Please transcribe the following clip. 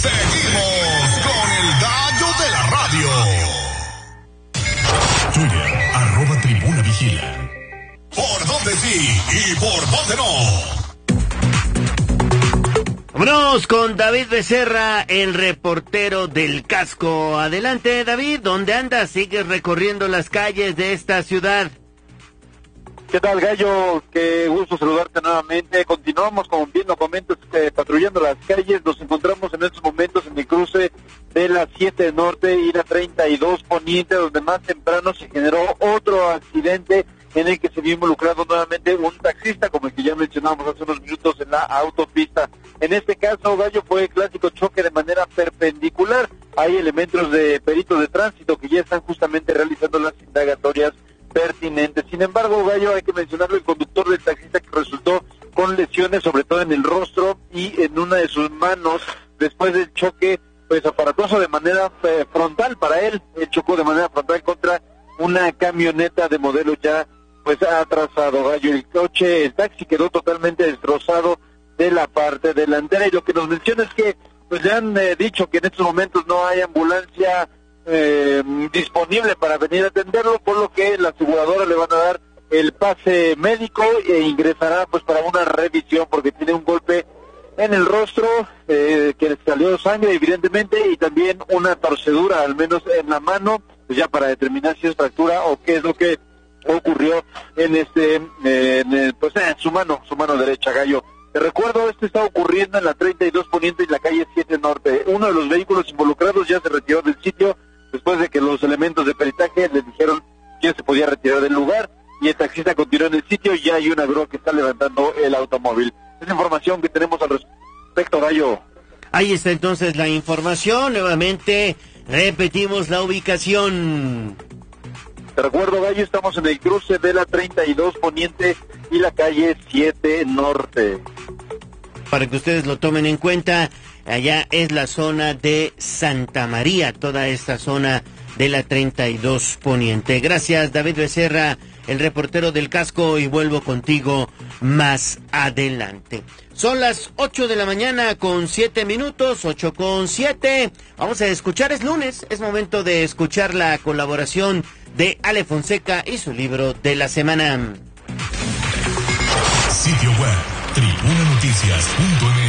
Seguimos con el gallo de la radio. Twitter, @tribunavigila. ¿Por dónde sí y por dónde no? Vámonos con David Becerra, el reportero del casco. Adelante, David, ¿dónde andas? ¿Sigues recorriendo las calles de esta ciudad? ¿Qué tal, Gallo? Qué gusto saludarte nuevamente. Continuamos, como bien lo comentas, patrullando las calles. Nos encontramos en estos momentos en el cruce de la 7 Norte y la 32 Poniente, donde más temprano se generó otro accidente en el que se vio involucrado nuevamente un taxista, como el que ya mencionamos hace unos minutos en la autopista. En este caso, Gallo, fue el clásico choque de manera perpendicular. Hay elementos de peritos de tránsito que ya están justamente realizando las indagatorias pertinentes. Sin embargo, Gallo, hay que mencionarlo, el conductor del taxista que resultó con lesiones, sobre todo en el rostro y en una de sus manos, después del choque, pues aparatoso de manera frontal para él. Él chocó de manera frontal contra una camioneta de modelo ya pues atrasado, Gallo. El taxi quedó totalmente destrozado de la parte delantera, y lo que nos menciona es que pues le han dicho que en estos momentos no hay ambulancia disponible para venir a atenderlo, por lo que la aseguradora le van a dar el pase médico e ingresará pues para una revisión, porque tiene un golpe en el rostro, que le salió sangre evidentemente, y también una torcedura al menos en la mano, pues ya para determinar si es fractura o qué es lo que ocurrió en en su mano derecha, Gallo. Te recuerdo, esto está ocurriendo en la 32 Poniente y la calle 7 Norte. Uno de los vehículos involucrados ya se retiró del sitio después de que los elementos de peritaje le dijeron que se podía retirar del lugar, y el taxista continuó en el sitio y ya hay una grúa que está levantando el automóvil. Es la información que tenemos al respecto, Gallo. Ahí está entonces la información. Nuevamente repetimos la ubicación. Te recuerdo, Gallo, estamos en el cruce de la 32 Poniente y la calle 7 Norte. Para que ustedes lo tomen en cuenta, allá es la zona de Santa María, toda esta zona de la 32 Poniente. Gracias, David Becerra, el reportero del casco, y vuelvo contigo más adelante. Son las 8 de la mañana con 7 minutos, 8:07. Vamos a escuchar, es lunes, es momento de escuchar la colaboración de Ale Fonseca y su libro de la semana. Sitio web, tribunanoticias.mx.